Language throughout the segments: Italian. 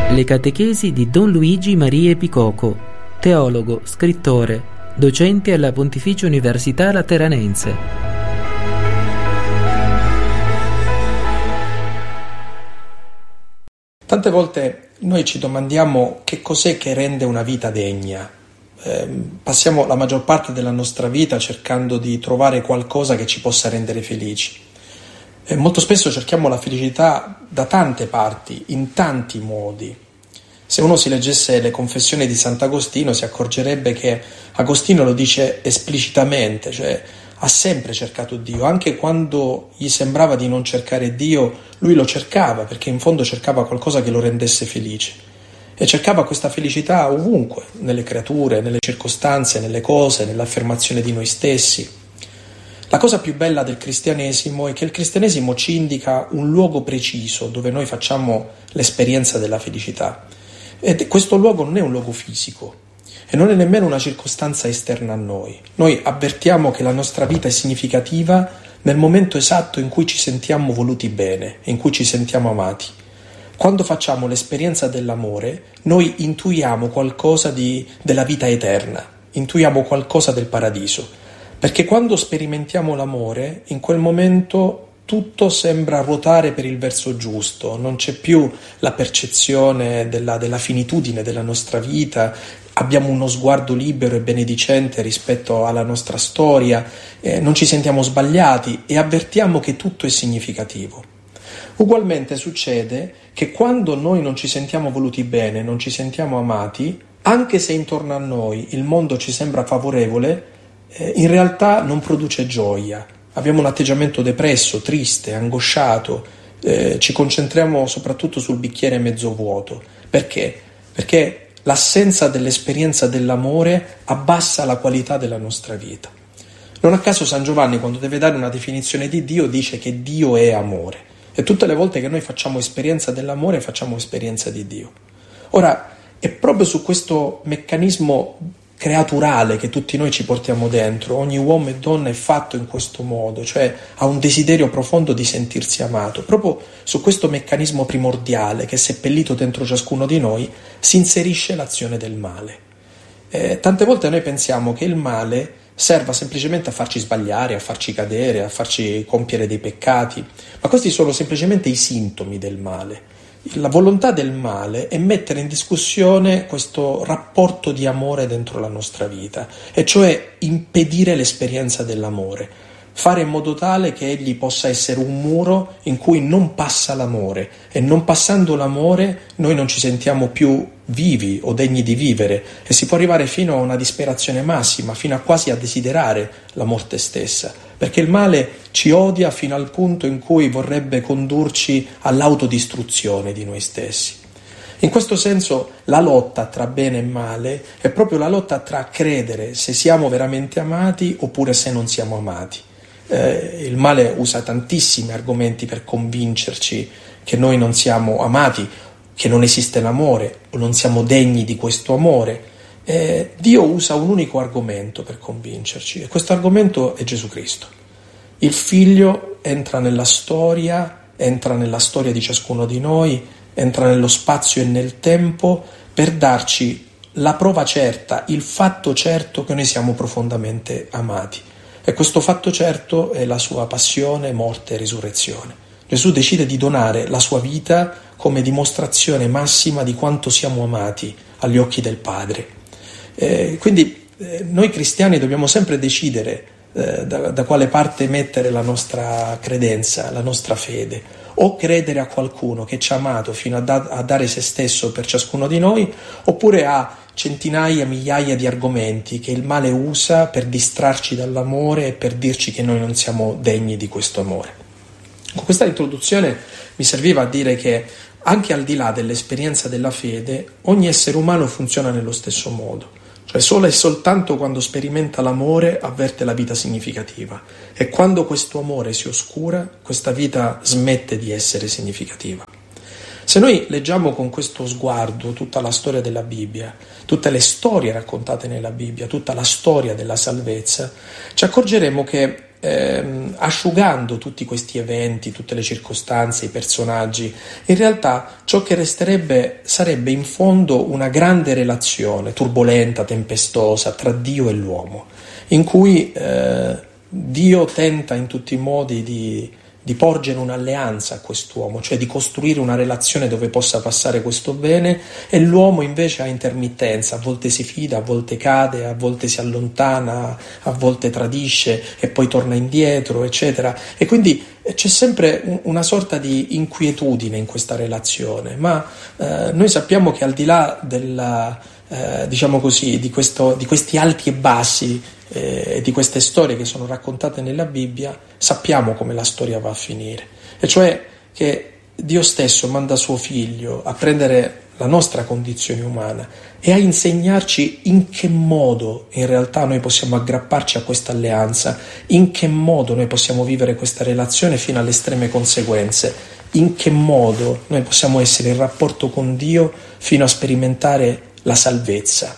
Le catechesi di Don Luigi Maria Epicoco, teologo, scrittore, docente alla Pontificia Università Lateranense. Tante volte noi ci domandiamo che cos'è che rende una vita degna. Passiamo la maggior parte della nostra vita cercando di trovare qualcosa che ci possa rendere felici. Molto spesso cerchiamo la felicità da tante parti, in tanti modi. Se uno si leggesse le confessioni di Sant'Agostino si accorgerebbe che Agostino lo dice esplicitamente, cioè ha sempre cercato Dio, anche quando gli sembrava di non cercare Dio, lui lo cercava perché in fondo cercava qualcosa che lo rendesse felice e cercava questa felicità ovunque, nelle creature, nelle circostanze, nelle cose, nell'affermazione di noi stessi. La cosa più bella del cristianesimo è che il cristianesimo ci indica un luogo preciso dove noi facciamo l'esperienza della felicità. E questo luogo non è un luogo fisico e non è nemmeno una circostanza esterna a noi. Noi avvertiamo che la nostra vita è significativa nel momento esatto in cui ci sentiamo voluti bene, in cui ci sentiamo amati. Quando facciamo l'esperienza dell'amore, noi intuiamo qualcosa della vita eterna, intuiamo qualcosa del paradiso. Perché quando sperimentiamo l'amore, in quel momento tutto sembra ruotare per il verso giusto, non c'è più la percezione della finitudine della nostra vita, abbiamo uno sguardo libero e benedicente rispetto alla nostra storia, non ci sentiamo sbagliati e avvertiamo che tutto è significativo. Ugualmente succede che quando noi non ci sentiamo voluti bene, non ci sentiamo amati, anche se intorno a noi il mondo ci sembra favorevole, in realtà non produce gioia. Abbiamo un atteggiamento depresso, triste, angosciato, ci concentriamo soprattutto sul bicchiere mezzo vuoto. Perché? Perché l'assenza dell'esperienza dell'amore abbassa la qualità della nostra vita. Non a caso San Giovanni, quando deve dare una definizione di Dio, dice che Dio è amore. E tutte le volte che noi facciamo esperienza dell'amore, facciamo esperienza di Dio. Ora, è proprio su questo meccanismo creaturale che tutti noi ci portiamo dentro, ogni uomo e donna è fatto in questo modo, cioè ha un desiderio profondo di sentirsi amato. Proprio su questo meccanismo primordiale che è seppellito dentro ciascuno di noi si inserisce l'azione del male. Tante volte noi pensiamo che il male serva semplicemente a farci sbagliare, a farci cadere, a farci compiere dei peccati, ma questi sono semplicemente i sintomi del male. La volontà del male è mettere in discussione questo rapporto di amore dentro la nostra vita, e cioè impedire l'esperienza dell'amore, fare in modo tale che egli possa essere un muro in cui non passa l'amore, e non passando l'amore noi non ci sentiamo più vivi o degni di vivere, e si può arrivare fino a una disperazione massima, fino a quasi a desiderare la morte stessa, perché il male ci odia fino al punto in cui vorrebbe condurci all'autodistruzione di noi stessi. In questo senso la lotta tra bene e male è proprio la lotta tra credere se siamo veramente amati oppure se non siamo amati. Il male usa tantissimi argomenti per convincerci che noi non siamo amati, che non esiste l'amore o non siamo degni di questo amore. Dio usa un unico argomento per convincerci, e questo argomento è Gesù Cristo. Il Figlio entra nella storia di ciascuno di noi, entra nello spazio e nel tempo per darci la prova certa, il fatto certo che noi siamo profondamente amati. E questo fatto certo è la sua passione, morte e risurrezione. Gesù decide di donare la sua vita come dimostrazione massima di quanto siamo amati agli occhi del Padre. Quindi noi cristiani dobbiamo sempre decidere da quale parte mettere la nostra credenza, la nostra fede, o credere a qualcuno che ci ha amato fino a dare se stesso per ciascuno di noi, oppure a centinaia, migliaia di argomenti che il male usa per distrarci dall'amore e per dirci che noi non siamo degni di questo amore. Con questa introduzione mi serviva a dire che anche al di là dell'esperienza della fede, ogni essere umano funziona nello stesso modo. Cioè solo e soltanto quando sperimenta l'amore avverte la vita significativa, e quando questo amore si oscura, questa vita smette di essere significativa. Se noi leggiamo con questo sguardo tutta la storia della Bibbia, tutte le storie raccontate nella Bibbia, tutta la storia della salvezza, ci accorgeremo che asciugando tutti questi eventi, tutte le circostanze, i personaggi, in realtà ciò che resterebbe sarebbe in fondo una grande relazione, turbolenta, tempestosa, tra Dio e l'uomo, in cui Dio tenta in tutti i modi di porgere un'alleanza a quest'uomo, cioè di costruire una relazione dove possa passare questo bene, e l'uomo invece ha intermittenza, a volte si fida, a volte cade, a volte si allontana, a volte tradisce e poi torna indietro, eccetera. E quindi c'è sempre una sorta di inquietudine in questa relazione, ma noi sappiamo che al di là diciamo così, di questi alti e bassi, di queste storie che sono raccontate nella Bibbia, sappiamo come la storia va a finire, e cioè che Dio stesso manda suo figlio a prendere la nostra condizione umana e a insegnarci in che modo in realtà noi possiamo aggrapparci a questa alleanza, in che modo noi possiamo vivere questa relazione fino alle estreme conseguenze, in che modo noi possiamo essere in rapporto con Dio fino a sperimentare la salvezza.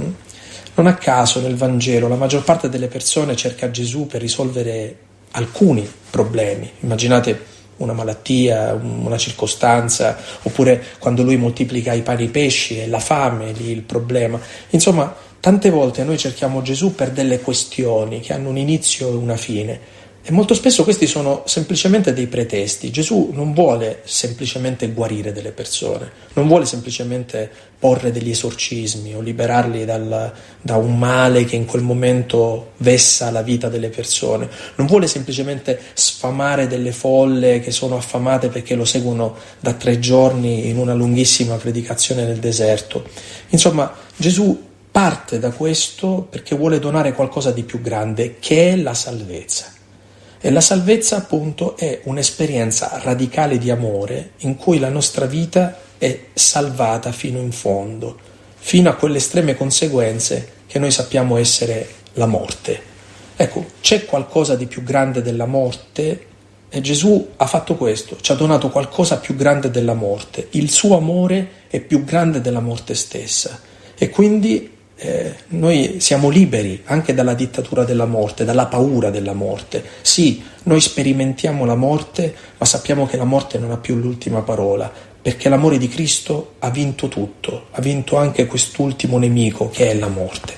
Non a caso nel Vangelo la maggior parte delle persone cerca Gesù per risolvere alcuni problemi. Immaginate una malattia, una circostanza, oppure quando lui moltiplica i pani e i pesci e la fame, lì il problema. Insomma, tante volte noi cerchiamo Gesù per delle questioni che hanno un inizio e una fine. E molto spesso questi sono semplicemente dei pretesti. Gesù non vuole semplicemente guarire delle persone, non vuole semplicemente porre degli esorcismi o liberarli da un male che in quel momento vessa la vita delle persone, non vuole semplicemente sfamare delle folle che sono affamate perché lo seguono da 3 giorni in una lunghissima predicazione nel deserto. Insomma, Gesù parte da questo perché vuole donare qualcosa di più grande, che è la salvezza. E la salvezza, appunto, è un'esperienza radicale di amore in cui la nostra vita è salvata fino in fondo, fino a quelle estreme conseguenze che noi sappiamo essere la morte. Ecco, c'è qualcosa di più grande della morte, e Gesù ha fatto questo, ci ha donato qualcosa più grande della morte. Il suo amore è più grande della morte stessa, e quindi noi siamo liberi anche dalla dittatura della morte, dalla paura della morte. Sì, noi sperimentiamo la morte, ma sappiamo che la morte non ha più l'ultima parola, perché l'amore di Cristo ha vinto tutto, ha vinto anche quest'ultimo nemico che è la morte.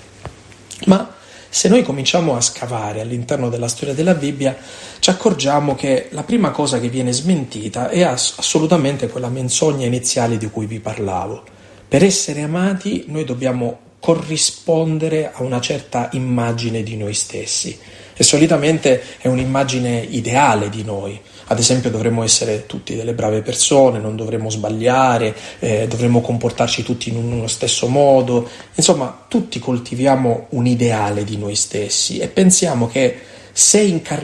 Ma se noi cominciamo a scavare all'interno della storia della Bibbia, ci accorgiamo che la prima cosa che viene smentita è assolutamente quella menzogna iniziale di cui vi parlavo. Per essere amati noi dobbiamo corrispondere a una certa immagine di noi stessi, e solitamente è un'immagine ideale di noi. Ad esempio, dovremmo essere tutti delle brave persone, non dovremmo sbagliare, dovremmo comportarci tutti in uno stesso modo. Insomma, tutti coltiviamo un ideale di noi stessi e pensiamo che se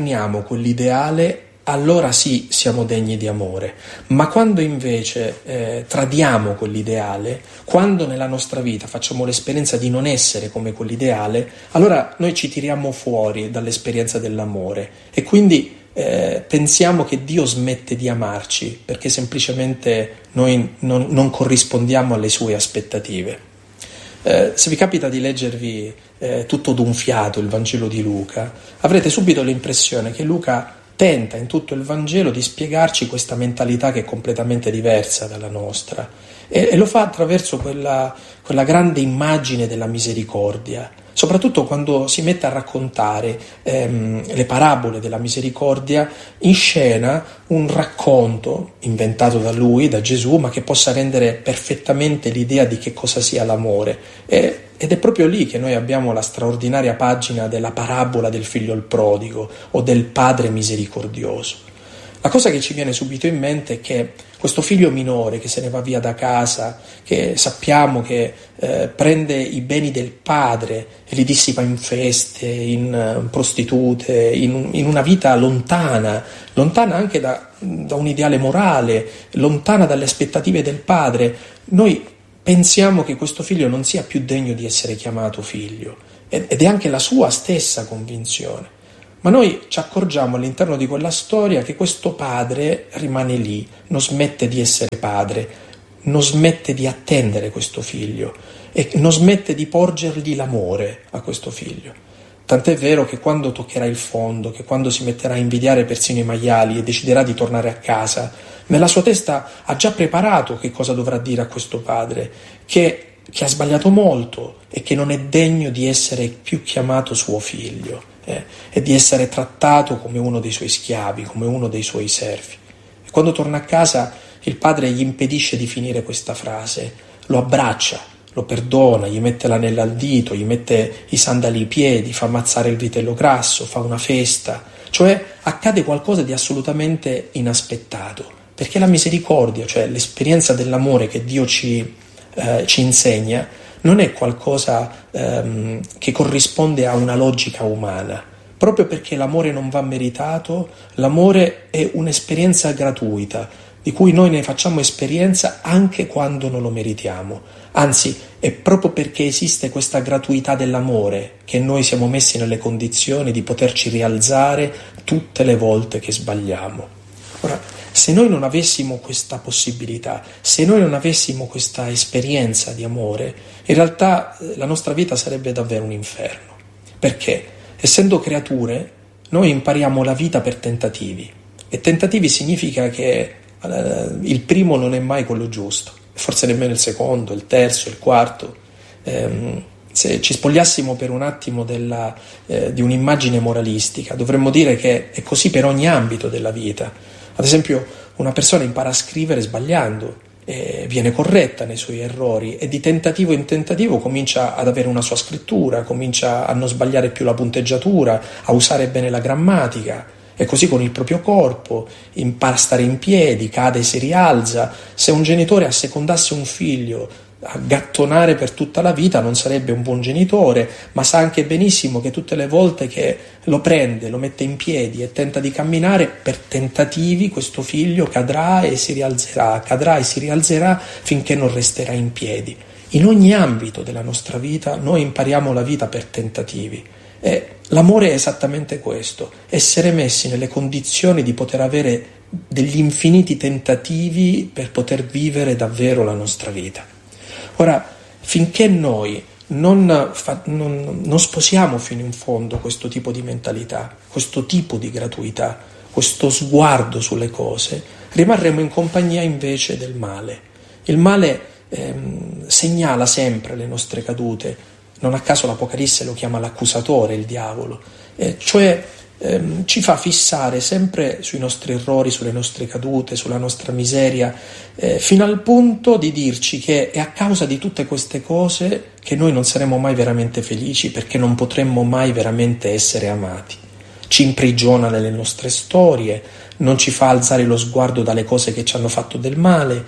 incarniamo quell'ideale, allora sì, siamo degni di amore. Ma quando invece tradiamo quell'ideale, quando nella nostra vita facciamo l'esperienza di non essere come quell'ideale, allora noi ci tiriamo fuori dall'esperienza dell'amore, e quindi pensiamo che Dio smette di amarci perché semplicemente noi non corrispondiamo alle sue aspettative. Se vi capita di leggervi tutto d'un fiato il Vangelo di Luca, avrete subito l'impressione che Luca tenta in tutto il Vangelo di spiegarci questa mentalità che è completamente diversa dalla nostra, e lo fa attraverso quella grande immagine della misericordia, soprattutto quando si mette a raccontare le parabole della misericordia, in scena un racconto inventato da lui, da Gesù, ma che possa rendere perfettamente l'idea di che cosa sia l'amore. Ed è proprio lì che noi abbiamo la straordinaria pagina della parabola del figlio il prodigo o del padre misericordioso. La cosa che ci viene subito in mente è che questo figlio minore che se ne va via da casa, che sappiamo che prende i beni del padre e li dissipa in feste, in prostitute, in una vita lontana anche da un ideale morale, lontana dalle aspettative del padre, noi pensiamo che questo figlio non sia più degno di essere chiamato figlio, ed è anche la sua stessa convinzione. Ma noi ci accorgiamo all'interno di quella storia che questo padre rimane lì, non smette di essere padre, non smette di attendere questo figlio e non smette di porgergli l'amore a questo figlio. Tant'è vero che quando toccherà il fondo, che quando si metterà a invidiare persino i maiali e deciderà di tornare a casa, nella sua testa ha già preparato che cosa dovrà dire a questo padre, che ha sbagliato molto e che non è degno di essere più chiamato suo figlio, e di essere trattato come uno dei suoi schiavi, come uno dei suoi servi. E quando torna a casa il padre gli impedisce di finire questa frase, lo abbraccia, lo perdona, gli mette l'anello al dito, gli mette i sandali ai piedi, fa ammazzare il vitello grasso, fa una festa, cioè accade qualcosa di assolutamente inaspettato, perché la misericordia, cioè l'esperienza dell'amore che Dio ci insegna, non è qualcosa che corrisponde a una logica umana. Proprio perché l'amore non va meritato, l'amore è un'esperienza gratuita, di cui noi ne facciamo esperienza anche quando non lo meritiamo. Anzi, è proprio perché esiste questa gratuità dell'amore che noi siamo messi nelle condizioni di poterci rialzare tutte le volte che sbagliamo. Ora, se noi non avessimo questa possibilità, se noi non avessimo questa esperienza di amore, in realtà la nostra vita sarebbe davvero un inferno. Perché? Essendo creature, noi impariamo la vita per tentativi. E tentativi significa che il primo non è mai quello giusto, forse nemmeno il secondo, il terzo, il quarto. Se ci spogliassimo per un attimo di un'immagine moralistica, dovremmo dire che è così per ogni ambito della vita. Ad esempio, una persona impara a scrivere sbagliando, viene corretta nei suoi errori e di tentativo in tentativo comincia ad avere una sua scrittura, comincia a non sbagliare più la punteggiatura, a usare bene la grammatica. E così con il proprio corpo, impara a stare in piedi, cade e si rialza. Se un genitore assecondasse un figlio a gattonare per tutta la vita non sarebbe un buon genitore, ma sa anche benissimo che tutte le volte che lo prende, lo mette in piedi e tenta di camminare, per tentativi questo figlio cadrà e si rialzerà finché non resterà in piedi. In ogni ambito della nostra vita noi impariamo la vita per tentativi. E l'amore è esattamente questo, essere messi nelle condizioni di poter avere degli infiniti tentativi per poter vivere davvero la nostra vita. Ora, finché noi non sposiamo fino in fondo questo tipo di mentalità, questo tipo di gratuità, questo sguardo sulle cose, rimarremo in compagnia invece del male. Il male segnala sempre le nostre cadute. Non a caso l'Apocalisse lo chiama l'accusatore, il diavolo, cioè ci fa fissare sempre sui nostri errori, sulle nostre cadute, sulla nostra miseria, fino al punto di dirci che è a causa di tutte queste cose che noi non saremo mai veramente felici, perché non potremmo mai veramente essere amati. Ci imprigiona nelle nostre storie, non ci fa alzare lo sguardo dalle cose che ci hanno fatto del male,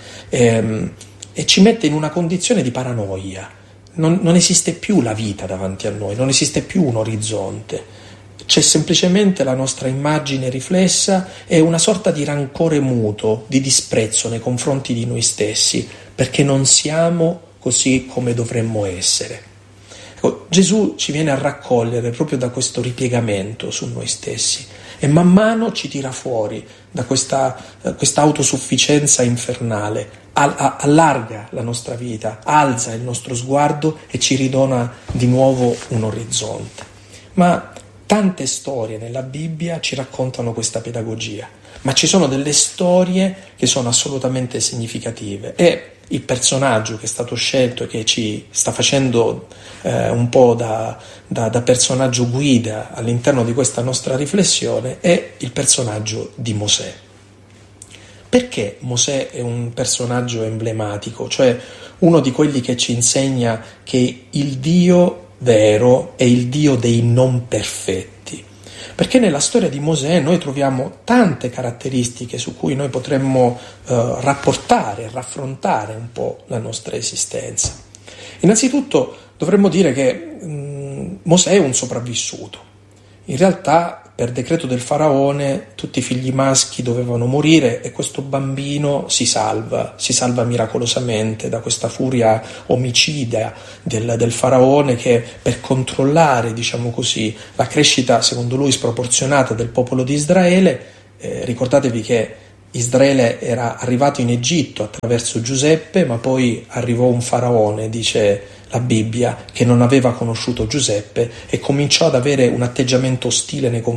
e ci mette in una condizione di paranoia. Non esiste più la vita davanti a noi, non esiste più un orizzonte, c'è semplicemente la nostra immagine riflessa e una sorta di rancore muto, di disprezzo nei confronti di noi stessi, perché non siamo così come dovremmo essere. Ecco, Gesù ci viene a raccogliere proprio da questo ripiegamento su noi stessi e man mano ci tira fuori da questa autosufficienza infernale, allarga la nostra vita, alza il nostro sguardo e ci ridona di nuovo un orizzonte. Ma tante storie nella Bibbia ci raccontano questa pedagogia, ma ci sono delle storie che sono assolutamente significative e il personaggio che è stato scelto e che ci sta facendo un po' da personaggio guida all'interno di questa nostra riflessione è il personaggio di Mosè. Perché Mosè è un personaggio emblematico, cioè uno di quelli che ci insegna che il Dio vero è il Dio dei non perfetti? Perché nella storia di Mosè noi troviamo tante caratteristiche su cui noi potremmo rapportare, raffrontare un po' la nostra esistenza. Innanzitutto dovremmo dire che Mosè è un sopravvissuto. In realtà, per decreto del faraone, tutti i figli maschi dovevano morire e questo bambino si salva miracolosamente da questa furia omicida del faraone che, per controllare, diciamo così, la crescita, secondo lui, sproporzionata del popolo di Israele, ricordatevi che Israele era arrivato in Egitto attraverso Giuseppe, ma poi arrivò un faraone, dice la Bibbia, che non aveva conosciuto Giuseppe e cominciò ad avere un atteggiamento ostile nei confronti